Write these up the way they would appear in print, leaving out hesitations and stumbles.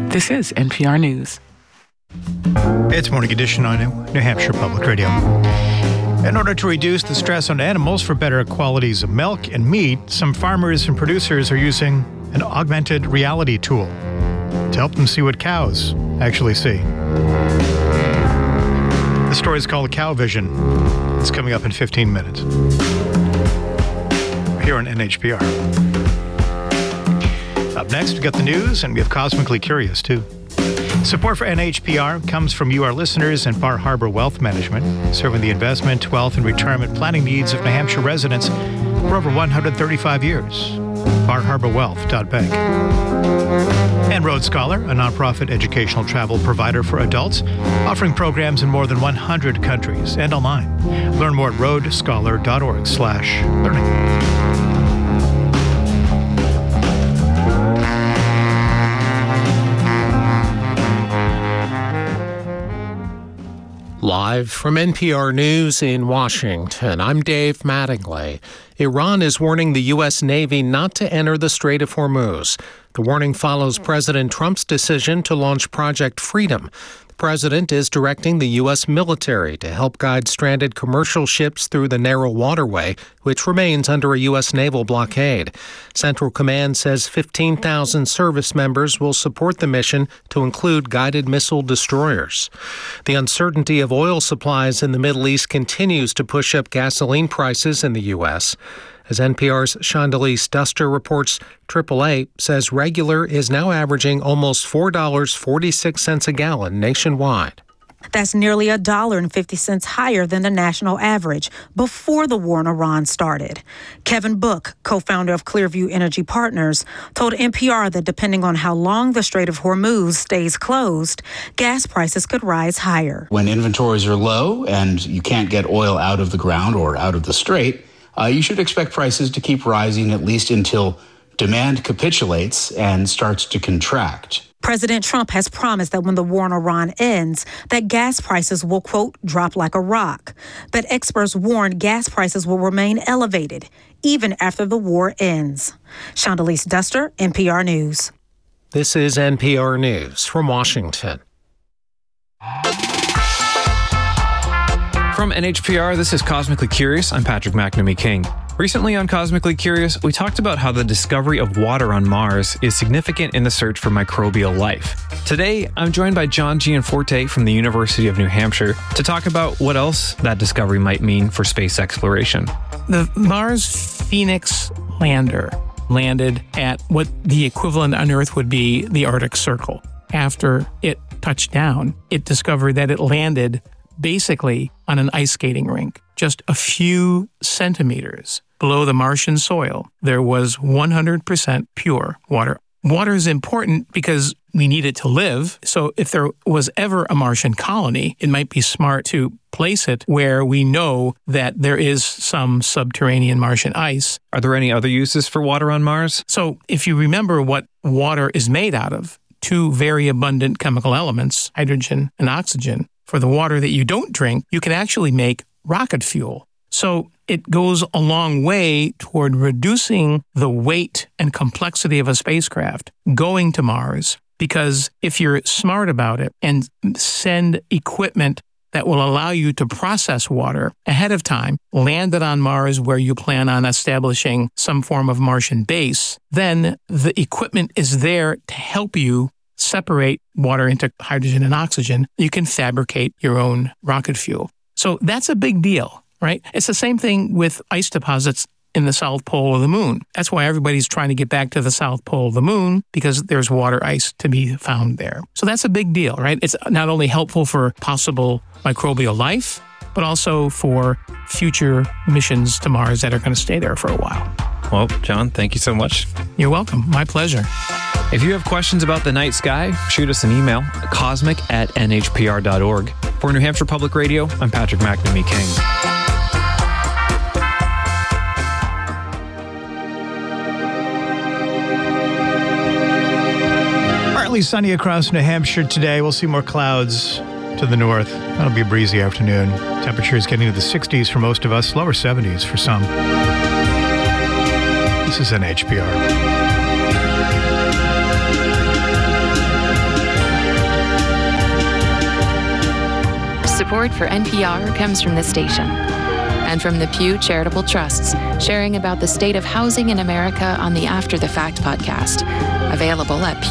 This is NPR News. It's Morning Edition on New Hampshire Public Radio. In order to reduce the stress on animals for better qualities of milk and meat, some farmers and producers are using an augmented reality tool to help them see what cows actually see. The story is called Cow Vision. It's coming up in 15 minutes here on NHPR. Up next, we got the news, and we have Cosmically Curious, too. Support for NHPR comes from you, our listeners, and Bar Harbor Wealth Management, serving the investment, wealth, and retirement planning needs of New Hampshire residents for over 135 years. BarHarborWealth.bank. And Road Scholar, a nonprofit educational travel provider for adults, offering programs in more than 100 countries and online. Learn more at roadscholar.org/learning. Live from NPR News in Washington, I'm Dave Mattingly. Iran is warning the U.S. Navy not to enter the Strait of Hormuz. The warning follows President Trump's decision to launch Project Freedom. The president is directing the U.S. military to help guide stranded commercial ships through the narrow waterway, which remains under a U.S. naval blockade. Central Command says 15,000 service members will support the mission to include guided missile destroyers. The uncertainty of oil supplies in the Middle East continues to push up gasoline prices in the U.S. As NPR's Chandalise Duster reports, AAA says regular is now averaging almost $4.46 a gallon nationwide. That's nearly $1.50 higher than the national average before the war in Iran started. Kevin Book, co-founder of Clearview Energy Partners, told NPR that depending on how long the Strait of Hormuz stays closed, gas prices could rise higher. When inventories are low and you can't get oil out of the ground or out of the strait, you should expect prices to keep rising at least until demand capitulates and starts to contract. President Trump has promised that when the war in Iran ends, that gas prices will, quote, drop like a rock. But experts warn gas prices will remain elevated even after the war ends. Chandalise Duster, NPR News. This is NPR News from Washington. From NHPR, this is Cosmically Curious. I'm Patrick McNamee King. Recently on Cosmically Curious, we talked about how the discovery of water on Mars is significant in the search for microbial life. Today, I'm joined by John Gianforte from the University of New Hampshire to talk about what else that discovery might mean for space exploration. The Mars Phoenix lander landed at what the equivalent on Earth would be the Arctic Circle. After it touched down, it discovered that it landed basically on an ice skating rink, just a few centimeters below the Martian soil. There was 100% pure water. Water is important because we need it to live. So if there was ever a Martian colony, it might be smart to place it where we know that there is some subterranean Martian ice. Are there any other uses for water on Mars? So if you remember what water is made out of, two very abundant chemical elements, hydrogen and oxygen. For the water that you don't drink, you can actually make rocket fuel. So it goes a long way toward reducing the weight and complexity of a spacecraft going to Mars, because if you're smart about it and send equipment that will allow you to process water ahead of time, land it on Mars where you plan on establishing some form of Martian base, then the equipment is there to help you separate water into hydrogen and oxygen. You can fabricate your own rocket fuel. So that's a big deal, right? It's the same thing with ice deposits in the South Pole of the Moon. That's why everybody's trying to get back to the South Pole of the Moon, because there's water ice to be found there. So that's a big deal, right? It's not only helpful for possible microbial life, but also for future missions to Mars that are going to stay there for a while. Well, John, thank you so much. You're welcome. My pleasure. If you have questions about the night sky, shoot us an email, cosmic@nhpr.org. For New Hampshire Public Radio, I'm Patrick McNamee King. Partly sunny across New Hampshire today. We'll see more clouds to the north. That'll be a breezy afternoon. Temperatures getting to the 60s for most of us, lower 70s for some. This is NHPR. Support for NPR comes from this station and from the Pew Charitable Trusts, sharing about the state of housing in America on the After the Fact podcast, available at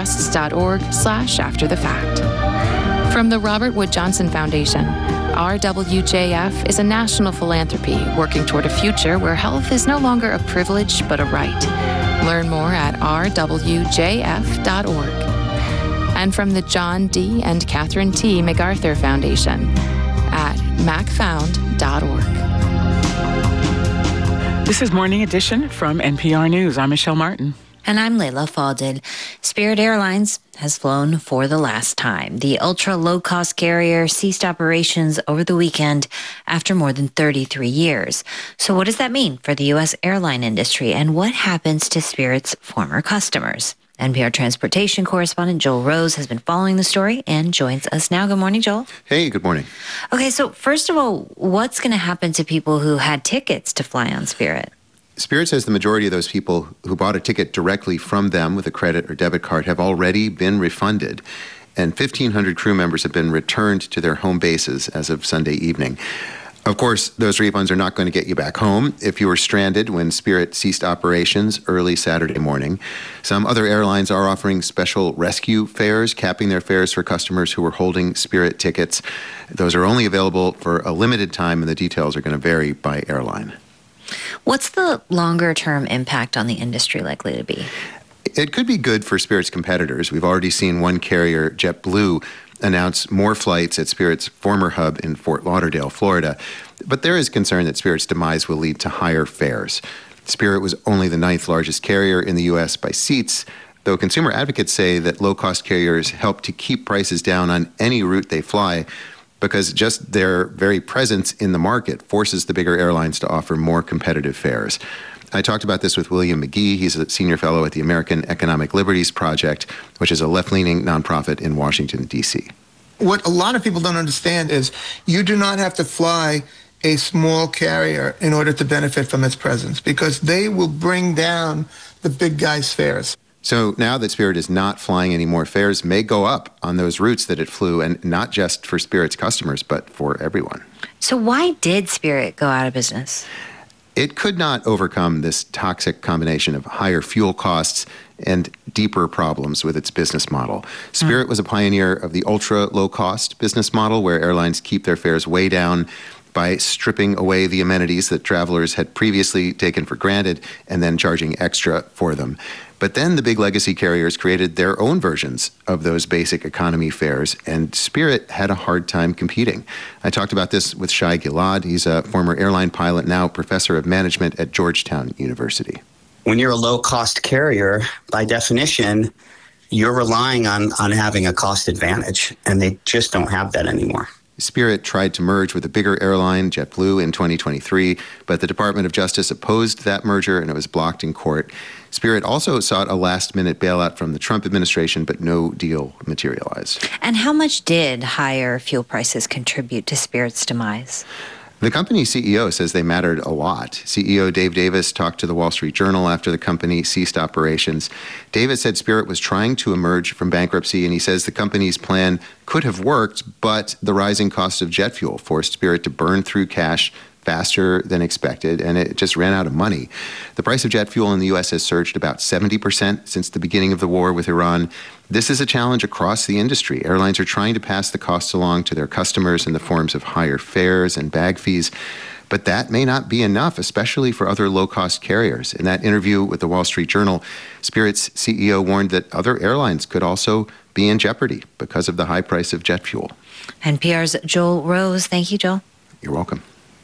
pewtrusts.org/afterthefact. From the Robert Wood Johnson Foundation, RWJF is a national philanthropy working toward a future where health is no longer a privilege but a right. Learn more at rwjf.org. And from the John D. and Catherine T. MacArthur Foundation at macfound.org. This is Morning Edition from NPR News. I'm Michelle Martin. And I'm Layla Falded. Spirit Airlines has flown for the last time. The ultra-low-cost carrier ceased operations over the weekend after more than 33 years. So what does that mean for the U.S. airline industry, and what happens to Spirit's former customers? NPR transportation correspondent Joel Rose has been following the story and joins us now. Good morning, Joel. Hey, good morning. Okay, so first of all, what's going to happen to people who had tickets to fly on Spirit? Spirit says the majority of those people who bought a ticket directly from them with a credit or debit card have already been refunded, and 1,500 crew members have been returned to their home bases as of Sunday evening. Of course, those refunds are not going to get you back home if you were stranded when Spirit ceased operations early Saturday morning. Some other airlines are offering special rescue fares, capping their fares for customers who were holding Spirit tickets. Those are only available for a limited time, and the details are going to vary by airline. What's the longer-term impact on the industry likely to be? It could be good for Spirit's competitors. We've already seen one carrier, JetBlue, announce more flights at Spirit's former hub in Fort Lauderdale, Florida. But there is concern that Spirit's demise will lead to higher fares. Spirit was only the 9th largest carrier in the U.S. by seats, though consumer advocates say that low-cost carriers help to keep prices down on any route they fly, because just their very presence in the market forces the bigger airlines to offer more competitive fares. I talked about this with William McGee. He's a senior fellow at the American Economic Liberties Project, which is a left-leaning nonprofit in Washington, D.C. What a lot of people don't understand is you do not have to fly a small carrier in order to benefit from its presence, because they will bring down the big guys' fares. So now that Spirit is not flying anymore, fares may go up on those routes that it flew, and not just for Spirit's customers, but for everyone. So why did Spirit go out of business? It could not overcome this toxic combination of higher fuel costs and deeper problems with its business model. Spirit was a pioneer of the ultra-low-cost business model, where airlines keep their fares way down by stripping away the amenities that travelers had previously taken for granted and then charging extra for them. But then the big legacy carriers created their own versions of those basic economy fares, and Spirit had a hard time competing. I talked about this with Shai Gilad. He's a former airline pilot, now professor of management at Georgetown University. When you're a low-cost carrier, by definition, you're relying on having a cost advantage, and they just don't have that anymore. Spirit tried to merge with a bigger airline, JetBlue, in 2023, but the Department of Justice opposed that merger and it was blocked in court. Spirit also sought a last-minute bailout from the Trump administration, but no deal materialized. And how much did higher fuel prices contribute to Spirit's demise? The company's CEO says they mattered a lot. CEO Dave Davis talked to the Wall Street Journal after the company ceased operations. Davis said Spirit was trying to emerge from bankruptcy, and he says the company's plan could have worked, but the rising cost of jet fuel forced Spirit to burn through cash faster than expected, and it just ran out of money. The price of jet fuel in the U.S. has surged about 70% since the beginning of the war with Iran. This is a challenge across the industry. Airlines are trying to pass the costs along to their customers in the forms of higher fares and bag fees, but that may not be enough, especially for other low-cost carriers. In that interview with the Wall Street Journal, Spirit's CEO warned that other airlines could also be in jeopardy because of the high price of jet fuel. NPR's Joel Rose. Thank you, Joel. You're welcome.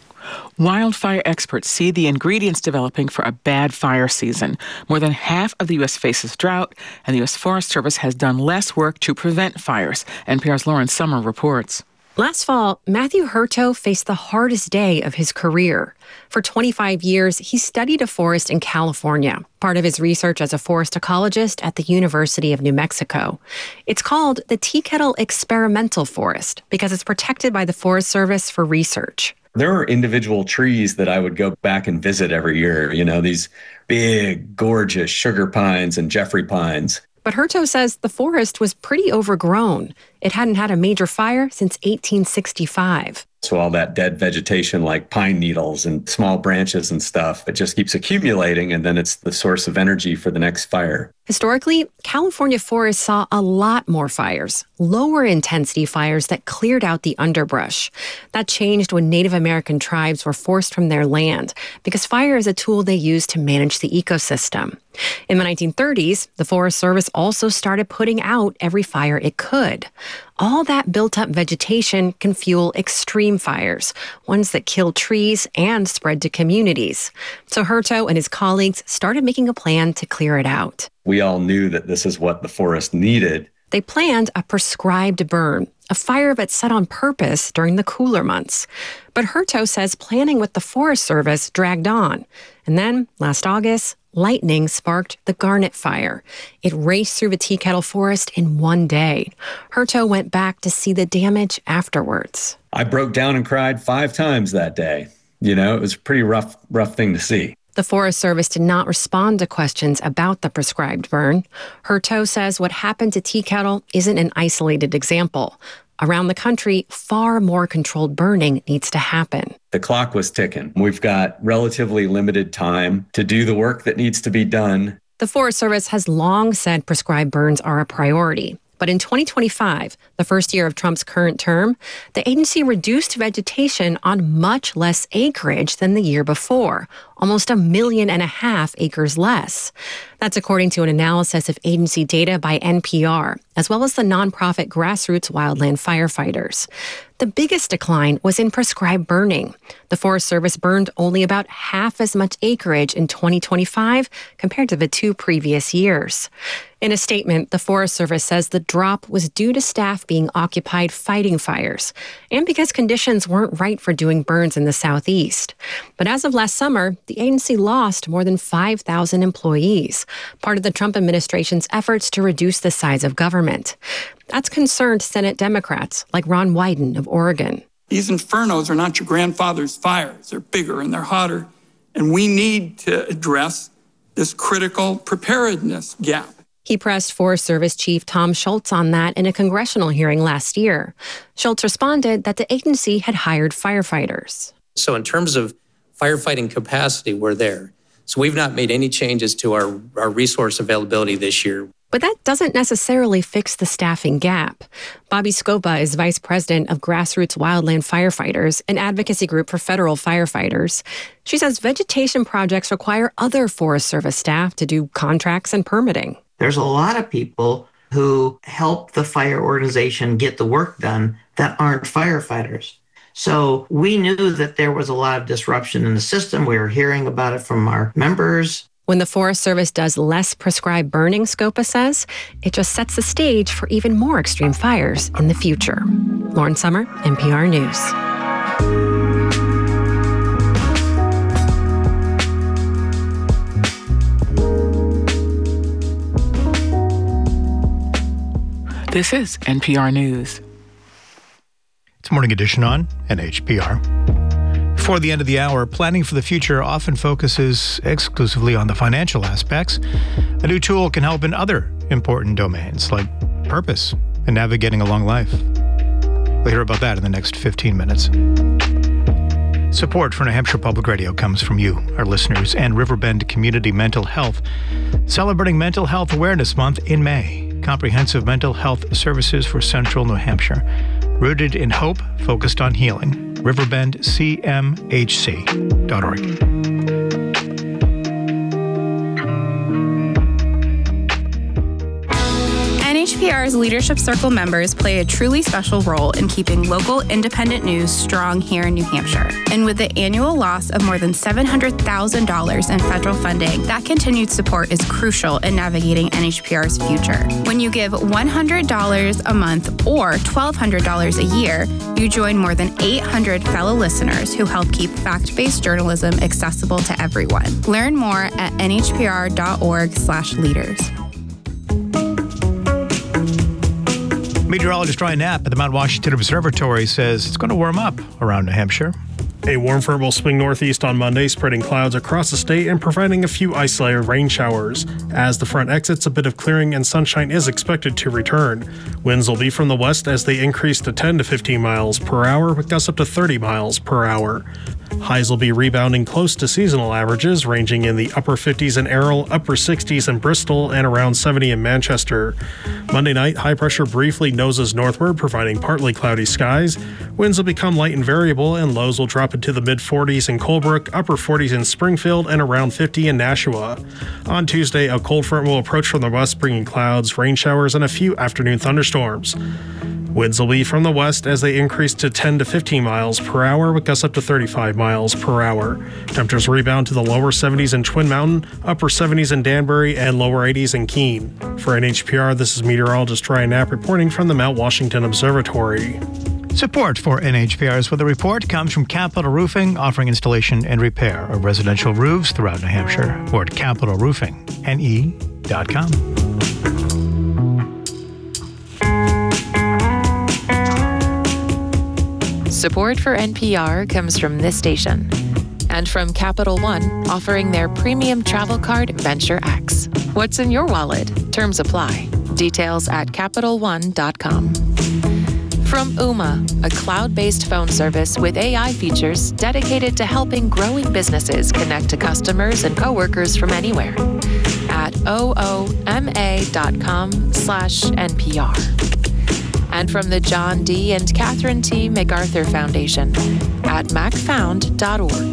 Wildfire experts see the ingredients developing for a bad fire season. More than half of the U.S. faces drought, and the U.S. Forest Service has done less work to prevent fires. NPR's Lauren Summer reports. Last fall, Matthew Hurto faced the hardest day of his career. For 25 years, he studied a forest in California, part of his research as a forest ecologist at the University of New Mexico. It's called the Tea Kettle Experimental Forest because it's protected by the Forest Service for research. There are individual trees that I would go back and visit every year, these big, gorgeous sugar pines and Jeffrey pines. But Hurto says the forest was pretty overgrown. It hadn't had a major fire since 1865. So all that dead vegetation like pine needles and small branches and stuff, it just keeps accumulating, and then it's the source of energy for the next fire. Historically, California forests saw a lot more fires, lower intensity fires that cleared out the underbrush. That changed when Native American tribes were forced from their land because fire is a tool they use to manage the ecosystem. In the 1930s, the Forest Service also started putting out every fire it could. All that built-up vegetation can fuel extreme fires, ones that kill trees and spread to communities. So Hurto and his colleagues started making a plan to clear it out. We all knew that this is what the forest needed. They planned a prescribed burn, a fire that's set on purpose during the cooler months. But Hurto says planning with the Forest Service dragged on. And then, last August, lightning sparked the Garnet Fire. It raced through the Tea Kettle Forest in one day. Hurto went back to see the damage afterwards. I broke down and cried 5 times that day. You know, it was a pretty rough thing to see. The Forest Service did not respond to questions about the prescribed burn. Hurto says what happened to Tea Kettle isn't an isolated example. Around the country, far more controlled burning needs to happen. The clock was ticking. We've got relatively limited time to do the work that needs to be done. The Forest Service has long said prescribed burns are a priority. But in 2025, the first year of Trump's current term, the agency reduced vegetation on much less acreage than the year before, almost 1.5 million acres less. That's according to an analysis of agency data by NPR, as well as the nonprofit Grassroots Wildland Firefighters. The biggest decline was in prescribed burning. The Forest Service burned only about half as much acreage in 2025 compared to the 2 previous years. In a statement, the Forest Service says the drop was due to staff being occupied fighting fires and because conditions weren't right for doing burns in the southeast. But as of last summer, the agency lost more than 5,000 employees, part of the Trump administration's efforts to reduce the size of government. That's concerned Senate Democrats like Ron Wyden of Oregon. These infernos are not your grandfather's fires. They're bigger and they're hotter. And we need to address this critical preparedness gap. He pressed Forest Service Chief Tom Schultz on that in a congressional hearing last year. Schultz responded that the agency had hired firefighters. So in terms of firefighting capacity, we're there. So we've not made any changes to our resource availability this year. But that doesn't necessarily fix the staffing gap. Bobby Scopa is vice president of Grassroots Wildland Firefighters, an advocacy group for federal firefighters. She says vegetation projects require other Forest Service staff to do contracts and permitting. There's a lot of people who help the fire organization get the work done that aren't firefighters. So we knew that there was a lot of disruption in the system. We were hearing about it from our members. When the Forest Service does less prescribed burning, Scopa says, it just sets the stage for even more extreme fires in the future. Lauren Sommer, NPR News. This is NPR News. It's Morning Edition on NHPR. Before the end of the hour, planning for the future often focuses exclusively on the financial aspects. A new tool can help in other important domains, like purpose and navigating a long life. We'll hear about that in the next 15 minutes. Support for New Hampshire Public Radio comes from you, our listeners, and Riverbend Community Mental Health, celebrating Mental Health Awareness Month in May. Comprehensive mental health services for Central New Hampshire. Rooted in hope, focused on healing. RiverbendCMHC.org. NHPR's Leadership Circle members play a truly special role in keeping local independent news strong here in New Hampshire. And with the annual loss of more than $700,000 in federal funding, that continued support is crucial in navigating NHPR's future. When you give $100 a month or $1,200 a year, you join more than 800 fellow listeners who help keep fact-based journalism accessible to everyone. Learn more at nhpr.org/leaders. Meteorologist Ryan Knapp at the Mount Washington Observatory says it's going to warm up around New Hampshire. A warm front will swing northeast on Monday, spreading clouds across the state and providing a few isolated rain showers. As the front exits, a bit of clearing and sunshine is expected to return. Winds will be from the west as they increase to 10 to 15 miles per hour, with gusts up to 30 miles per hour. Highs will be rebounding close to seasonal averages, ranging in the upper 50s in Errol, upper 60s in Bristol, and around 70 in Manchester. Monday night, high pressure briefly noses northward, providing partly cloudy skies. Winds will become light and variable, and lows will drop into the mid-40s in Colebrook, upper 40s in Springfield, and around 50 in Nashua. On Tuesday, a cold front will approach from the west, bringing clouds, rain showers, and a few afternoon thunderstorms. Winds will be from the west as they increase to 10 to 15 miles per hour, with gusts up to 35 miles per hour. Temperatures rebound to the lower 70s in Twin Mountain, upper 70s in Danbury, and lower 80s in Keene. For NHPR, this is meteorologist Ryan Knapp reporting from the Mount Washington Observatory. Support for NHPR's Weather Report comes from Capital Roofing, offering installation and repair of residential roofs throughout New Hampshire. Or at capitalroofingne.com. Support for NPR comes from this station and from Capital One, offering their premium travel card Venture X. What's in your wallet? Terms apply. Details at CapitalOne.com. From Ooma, a cloud-based phone service with AI features dedicated to helping growing businesses connect to customers and coworkers from anywhere at ooma.com/NPR. And from the John D. and Catherine T. MacArthur Foundation at macfound.org.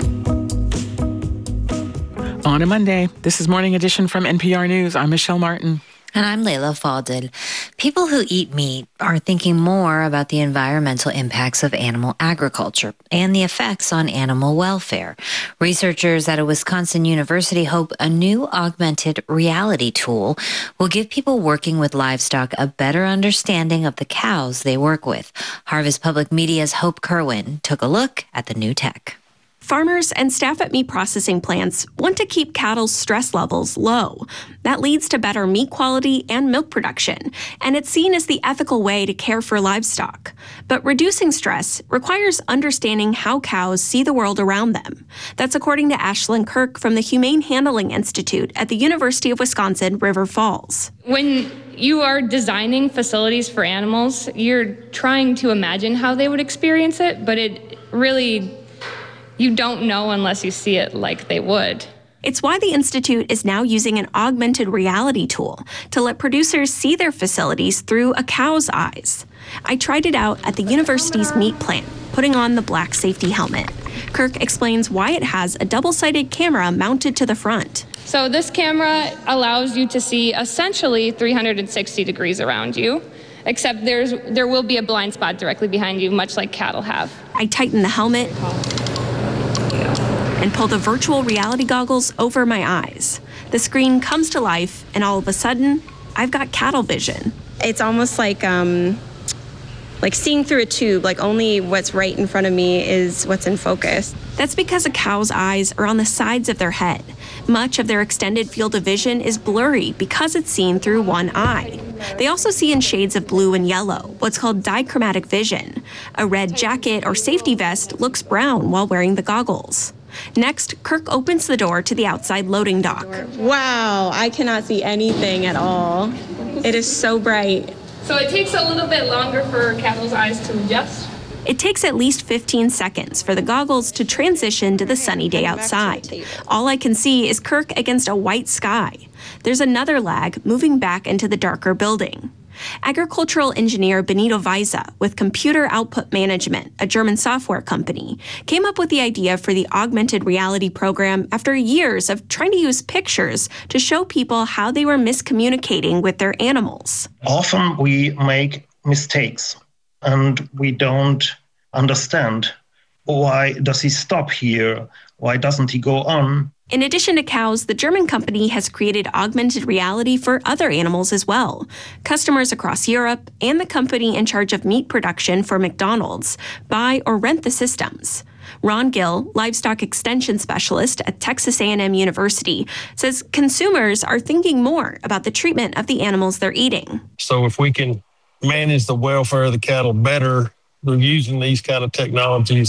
On a Monday, this is Morning Edition from NPR News. I'm Michelle Martin. And I'm Layla Faldil. People who eat meat are thinking more about the environmental impacts of animal agriculture and the effects on animal welfare. Researchers at a Wisconsin university hope a new augmented reality tool will give people working with livestock a better understanding of the cows they work with. Harvest Public Media's Hope Kerwin took a look at the new tech. Farmers and staff at meat processing plants want to keep cattle's stress levels low. That leads to better meat quality and milk production, and it's seen as the ethical way to care for livestock. But reducing stress requires understanding how cows see the world around them. That's according to Ashlyn Kirk from the Humane Handling Institute at the University of Wisconsin, River Falls. When you are designing facilities for animals, you're trying to imagine how they would experience it, but it really... you don't know unless you see it like they would. It's why the Institute is now using an augmented reality tool to let producers see their facilities through a cow's eyes. I tried it out at the university's meat plant, putting on the black safety helmet. Kirk explains why it has a double-sided camera mounted to the front. So this camera allows you to see essentially 360 degrees around you, except there will be a blind spot directly behind you, much like cattle have. I tighten the helmet and pull the virtual reality goggles over my eyes. The screen comes to life, and all of a sudden, I've got cattle vision. It's almost like seeing through a tube, like only what's right in front of me is what's in focus. That's because a cow's eyes are on the sides of their head. Much of their extended field of vision is blurry because it's seen through one eye. They also see in shades of blue and yellow, what's called dichromatic vision. A red jacket or safety vest looks brown while wearing the goggles. Next, Kirk opens the door to the outside loading dock. Wow, I cannot see anything at all. It is so bright. So it takes a little bit longer for cattle's eyes to adjust. It takes at least 15 seconds for the goggles to transition to the sunny day outside. All I can see is Kirk against a white sky. There's another lag moving back into the darker building. Agricultural engineer Benito Vaiza with Computer Output Management, a German software company, came up with the idea for the augmented reality program after years of trying to use pictures to show people how they were miscommunicating with their animals. Often we make mistakes and we don't understand. Why does he stop here? Why doesn't he go on? In addition to cows, the German company has created augmented reality for other animals as well. Customers across Europe and the company in charge of meat production for McDonald's buy or rent the systems. Ron Gill, livestock extension specialist at Texas A&M University, says consumers are thinking more about the treatment of the animals they're eating. So if we can manage the welfare of the cattle better, they're using these kind of technologies.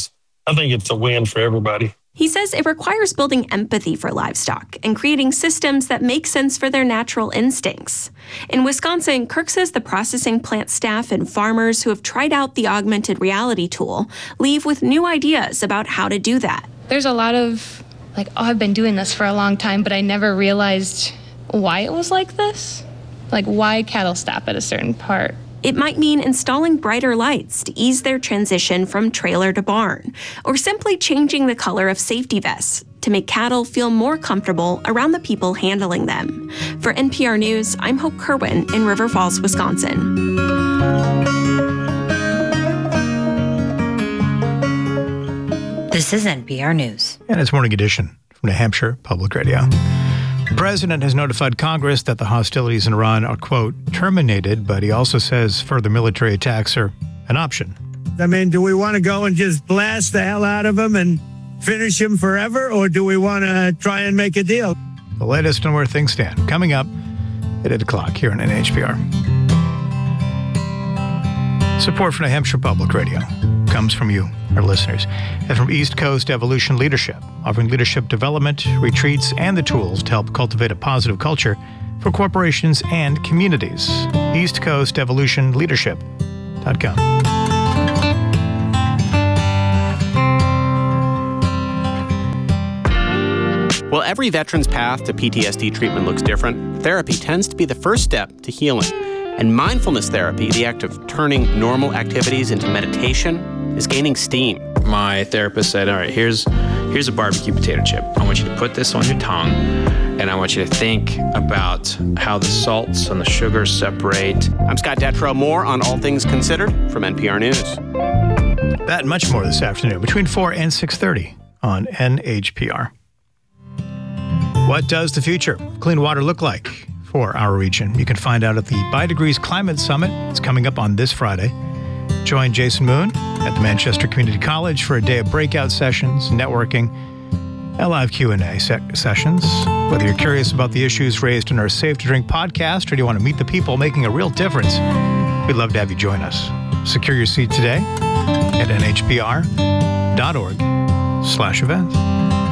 I think it's a win for everybody. He says it requires building empathy for livestock and creating systems that make sense for their natural instincts. In Wisconsin, Kirk says the processing plant staff and farmers who have tried out the augmented reality tool leave with new ideas about how to do that. There's a lot of, I've been doing this for a long time, but I never realized why it was like this. Why cattle stop at a certain part. It might mean installing brighter lights to ease their transition from trailer to barn, or simply changing the color of safety vests to make cattle feel more comfortable around the people handling them. For NPR News, I'm Hope Kerwin in River Falls, Wisconsin. This is NPR News. And it's Morning Edition from New Hampshire Public Radio. The president has notified Congress that the hostilities in Iran are, quote, terminated, but he also says further military attacks are an option. Do we want to go and just blast the hell out of them and finish him forever, or do we want to try and make a deal? The latest on where things stand, coming up at 8 o'clock here on NHPR. Support from New Hampshire Public Radio comes from you, our listeners, and from East Coast Evolution Leadership, offering leadership development, retreats, and the tools to help cultivate a positive culture for corporations and communities. EastCoastEvolutionLeadership.com. While every veteran's path to PTSD treatment looks different, therapy tends to be the first step to healing. And mindfulness therapy, the act of turning normal activities into meditation, is gaining steam. My therapist said, all right, here's a barbecue potato chip. I want you to put this on your tongue, and I want you to think about how the salts and the sugars separate. I'm Scott Detrow. More on All Things Considered from NPR News. That and much more this afternoon between 4 and 6:30 on NHPR. What does the future of clean water look like for our region? You can find out at the By Degrees Climate Summit. It's coming up on this Friday. Join Jason Moon at the Manchester Community College for a day of breakout sessions, networking, and live Q&A sessions. Whether you're curious about the issues raised in our Safe to Drink podcast or do you want to meet the people making a real difference, we'd love to have you join us. Secure your seat today at nhpr.org/events.